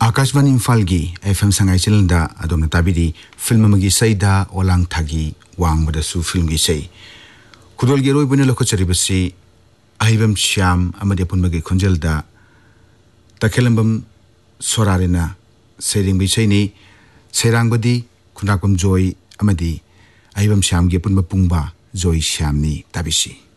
आकाशवाणी इम्फाल की FM Sangai channel दा अदोम ताबिदी film मगी Saeeda oolong थागी वांग बदसु film की सई खुदोल की रोई बने लोको चरिबसी अहिबम श्याम अमदे पुनबगे खुंजल दा तखेलंबम सोरारेना सेरिंग बिसैनी सेरांगबदी खुनाकुम जोई अमदी अहिबम श्याम की पुनब पुंगबा जोई श्यामनी ताबिसी।